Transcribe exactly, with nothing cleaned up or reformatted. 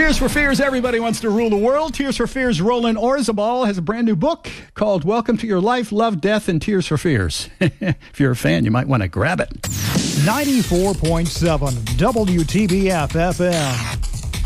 Tears for Fears, everybody wants to rule the world. Tears for Fears' Roland Orzabal has a brand new book called Welcome to Your Life, Love, Death, and Tears for Fears. If you're a fan, you might want to grab it. ninety-four point seven W T B F F M.